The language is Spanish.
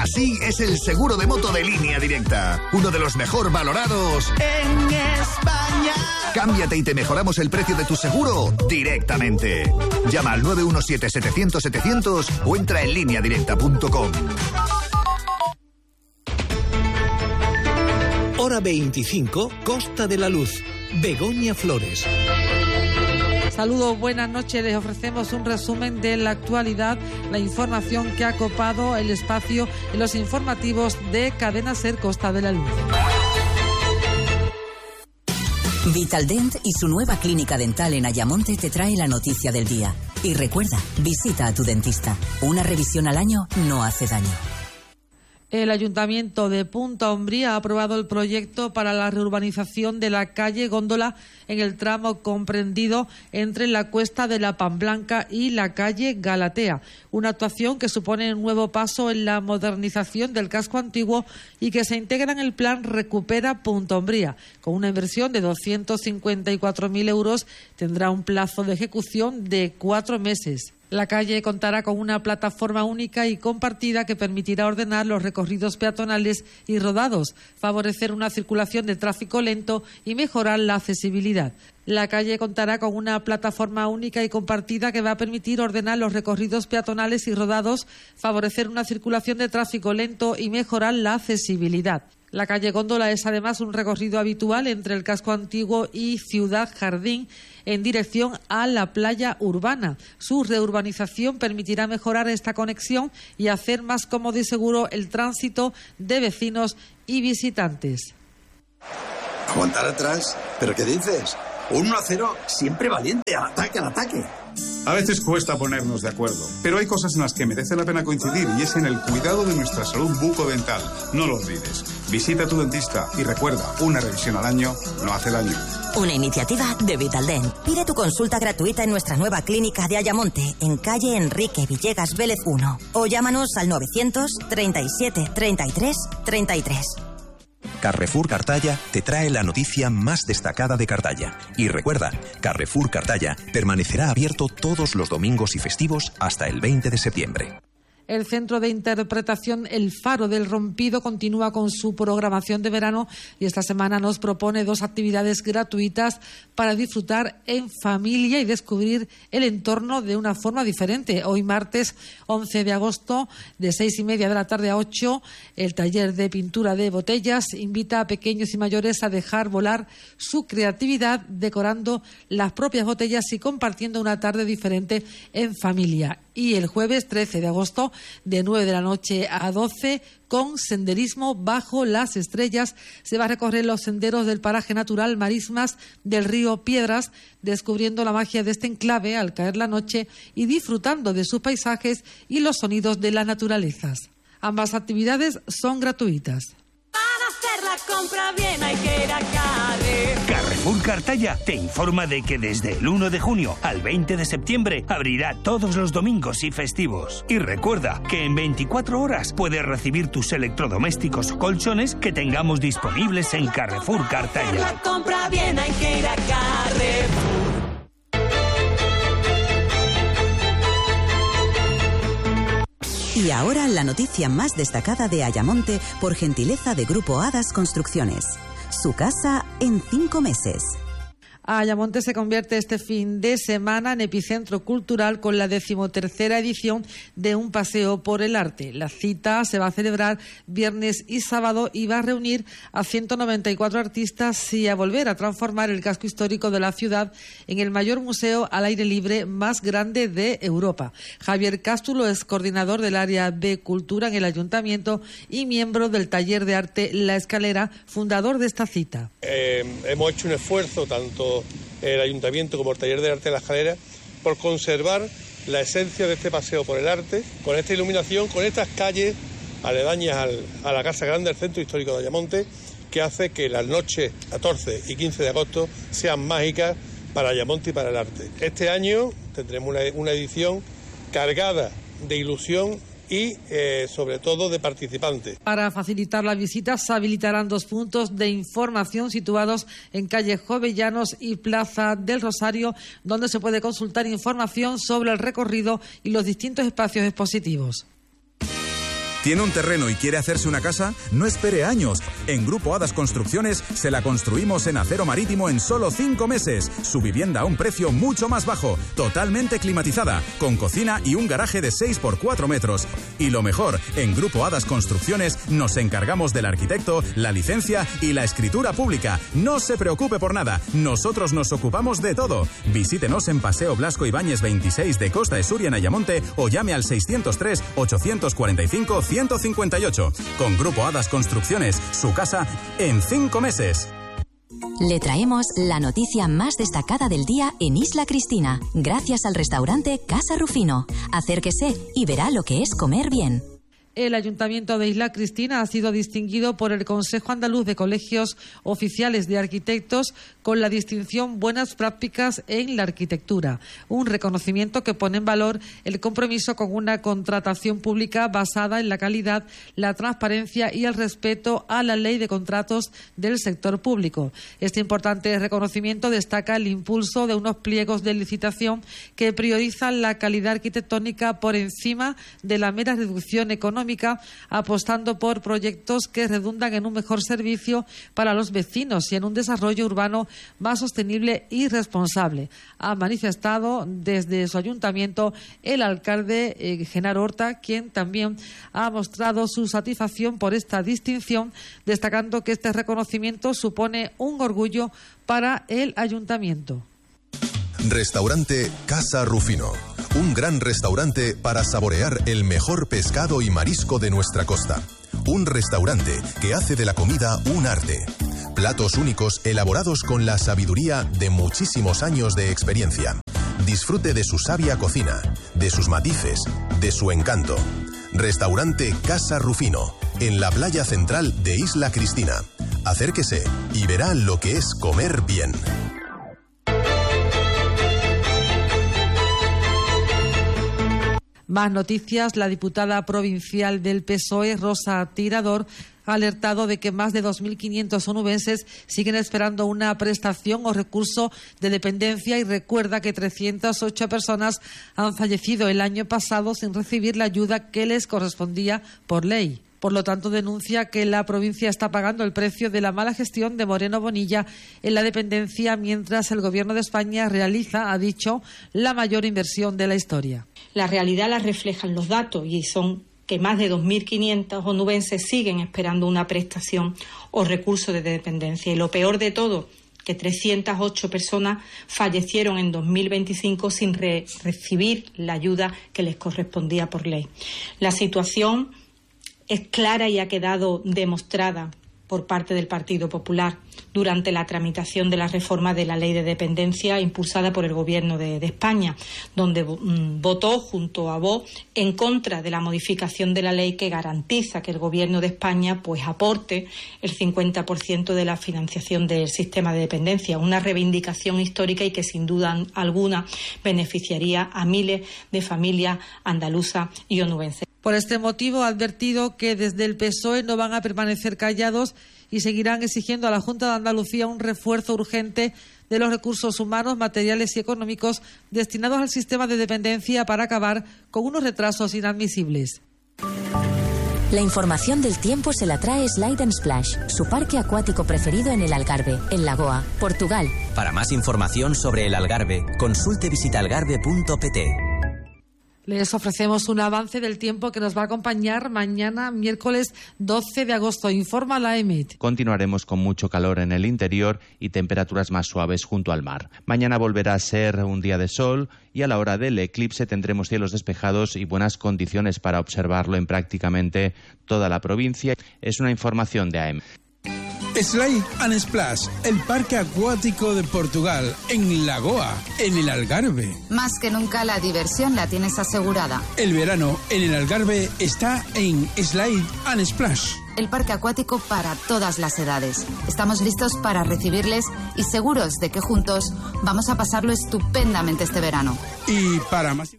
así es el seguro de moto de Línea Directa. Uno de los mejor valorados en España. Cámbiate y te mejoramos el precio de tu seguro directamente. Llama al 917-700-700 o entra en lineadirecta.com. Hora 25, Costa de la Luz. Begoña Flores. Saludos, buenas noches. Les ofrecemos un resumen de la actualidad, la información que ha copado el espacio en los informativos de Cadena Ser Costa de la Luz. Vitaldent y su nueva clínica dental en Ayamonte te trae la noticia del día. Y recuerda, visita a tu dentista. Una revisión al año no hace daño. El Ayuntamiento de Punta Umbría ha aprobado el proyecto para la reurbanización de la calle Góndola en el tramo comprendido entre la Cuesta de la Pamblanca y la calle Galatea. Una actuación que supone un nuevo paso en la modernización del casco antiguo y que se integra en el plan Recupera Punta Umbría. Con una inversión de 254.000 euros, tendrá un plazo de ejecución de 4 meses. La calle contará con una plataforma única y compartida que permitirá ordenar los recorridos peatonales y rodados, favorecer una circulación de tráfico lento y mejorar la accesibilidad. La calle contará con una plataforma única y compartida que va a permitir ordenar los recorridos peatonales y rodados, favorecer una circulación de tráfico lento y mejorar la accesibilidad. La calle Góndola es además un recorrido habitual entre el casco antiguo y Ciudad Jardín en dirección a la playa urbana. Su reurbanización permitirá mejorar esta conexión y hacer más cómodo y seguro el tránsito de vecinos y visitantes. ¿Aguantar atrás? ¿Pero qué dices? Un 1-0 siempre valiente, al ataque, al ataque. A veces cuesta ponernos de acuerdo, pero hay cosas en las que merece la pena coincidir y es en el cuidado de nuestra salud bucodental. No lo olvides. Visita a tu dentista y recuerda, una revisión al año no hace daño. Una iniciativa de Vitaldent. Pide tu consulta gratuita en nuestra nueva clínica de Ayamonte, en calle Enrique Villegas Vélez 1. O llámanos al 900 37 33 33. Carrefour Cartaya te trae la noticia más destacada de Cartaya. Y recuerda, Carrefour Cartaya permanecerá abierto todos los domingos y festivos hasta el 20 de septiembre. El Centro de Interpretación El Faro del Rompido continúa con su programación de verano y esta semana nos propone 2 actividades gratuitas para disfrutar en familia y descubrir el entorno de una forma diferente. Hoy martes 11 de agosto de 6:30 de la tarde a 8, el taller de pintura de botellas invita a pequeños y mayores a dejar volar su creatividad decorando las propias botellas y compartiendo una tarde diferente en familia. Y el jueves 13 de agosto de 9 de la noche a 12, con senderismo bajo las estrellas, se va a recorrer los senderos del paraje natural Marismas del río Piedras, descubriendo la magia de este enclave al caer la noche y disfrutando de sus paisajes y los sonidos de las naturalezas. Ambas actividades son gratuitas. Para hacer la compra bien hay que ir a Carrefour Cartaya te informa de que desde el 1 de junio al 20 de septiembre abrirá todos los domingos y festivos. Y recuerda que en 24 horas puedes recibir tus electrodomésticos o colchones que tengamos disponibles en Carrefour Cartaya. Para hacer la compra bien hay que ir a Carrefour. Y ahora la noticia más destacada de Ayamonte por gentileza de Grupo Hadas Construcciones. Su casa en 5 meses. Ayamonte se convierte este fin de semana en epicentro cultural con la 13ª edición de Un Paseo por el Arte. La cita se va a celebrar viernes y sábado y va a reunir a 194 artistas y a volver a transformar el casco histórico de la ciudad en el mayor museo al aire libre más grande de Europa. Javier Cástulo es coordinador del área de cultura en el Ayuntamiento y miembro del taller de arte La Escalera, fundador de esta cita. Hemos hecho un esfuerzo, tanto el Ayuntamiento como el taller de arte La Escalera, por conservar la esencia de este paseo por el arte, con esta iluminación, con estas calles aledañas a la Casa Grande, al centro histórico de Ayamonte, que hace que las noches 14 y 15 de agosto sean mágicas para Ayamonte y para el arte. Este año tendremos una edición cargada de ilusión y sobre todo de participantes. Para facilitar la visita se habilitarán 2 puntos de información situados en calle Jovellanos y Plaza del Rosario, donde se puede consultar información sobre el recorrido y los distintos espacios expositivos. ¿Tiene un terreno y quiere hacerse una casa? No espere años. En Grupo Hadas Construcciones se la construimos en acero marítimo en solo 5 meses. Su vivienda a un precio mucho más bajo, totalmente climatizada, con cocina y un garaje de 6 por 4 metros. Y lo mejor, en Grupo Hadas Construcciones nos encargamos del arquitecto, la licencia y la escritura pública. No se preocupe por nada, nosotros nos ocupamos de todo. Visítenos en Paseo Blasco Ibáñez 26 de Costa de Suria en Ayamonte o llame al 603 845 158. Con Grupo Hadas Construcciones, su casa en 5 meses. Le traemos la noticia más destacada del día en Isla Cristina, gracias al restaurante Casa Rufino. Acérquese y verá lo que es comer bien. El Ayuntamiento de Isla Cristina ha sido distinguido por el Consejo Andaluz de Colegios Oficiales de Arquitectos con la distinción Buenas Prácticas en la Arquitectura, un reconocimiento que pone en valor el compromiso con una contratación pública basada en la calidad, la transparencia y el respeto a la ley de contratos del sector público. Este importante reconocimiento destaca el impulso de unos pliegos de licitación que priorizan la calidad arquitectónica por encima de la mera reducción económica, apostando por proyectos que redundan en un mejor servicio para los vecinos y en un desarrollo urbano más sostenible y responsable. Ha manifestado desde su ayuntamiento el alcalde Genaro Horta, quien también ha mostrado su satisfacción por esta distinción, destacando que este reconocimiento supone un orgullo para el ayuntamiento. Restaurante Casa Rufino. Un gran restaurante para saborear el mejor pescado y marisco de nuestra costa. Un restaurante que hace de la comida un arte. Platos únicos elaborados con la sabiduría de muchísimos años de experiencia. Disfrute de su sabia cocina, de sus matices, de su encanto. Restaurante Casa Rufino, en la playa central de Isla Cristina. Acérquese y verá lo que es comer bien. Más noticias. La diputada provincial del PSOE, Rosa Tirador, ha alertado de que más de 2.500 onubenses siguen esperando una prestación o recurso de dependencia y recuerda que 308 personas han fallecido el año pasado sin recibir la ayuda que les correspondía por ley. Por lo tanto, denuncia que la provincia está pagando el precio de la mala gestión de Moreno Bonilla en la dependencia, mientras el Gobierno de España realiza, ha dicho, la mayor inversión de la historia. La realidad la reflejan los datos y son que más de 2.500 onubenses siguen esperando una prestación o recurso de dependencia. Y lo peor de todo, que 308 personas fallecieron en 2025 sin recibir la ayuda que les correspondía por ley. La situación es clara y ha quedado demostrada por parte del Partido Popular durante la tramitación de la reforma de la Ley de Dependencia impulsada por el Gobierno de España, donde votó junto a Vox en contra de la modificación de la ley que garantiza que el Gobierno de España aporte el 50% de la financiación del sistema de dependencia, una reivindicación histórica y que sin duda alguna beneficiaría a miles de familias andaluzas y onubenses. Por este motivo, ha advertido que desde el PSOE no van a permanecer callados y seguirán exigiendo a la Junta de Andalucía un refuerzo urgente de los recursos humanos, materiales y económicos destinados al sistema de dependencia para acabar con unos retrasos inadmisibles. La información del tiempo se la trae Slide & Splash, su parque acuático preferido en el Algarve, en Lagoa, Portugal. Para más información sobre el Algarve, consulte visitaalgarve.pt. Les ofrecemos un avance del tiempo que nos va a acompañar mañana, miércoles 12 de agosto. Informa la EMET. Continuaremos con mucho calor en el interior y temperaturas más suaves junto al mar. Mañana volverá a ser un día de sol y a la hora del eclipse tendremos cielos despejados y buenas condiciones para observarlo en prácticamente toda la provincia. Es una información de AEM. Slide & Splash, el parque acuático de Portugal, en Lagoa, en el Algarve. Más que nunca la diversión la tienes asegurada. El verano en el Algarve está en Slide & Splash. El parque acuático para todas las edades. Estamos listos para recibirles y seguros de que juntos vamos a pasarlo estupendamente este verano. Y para más...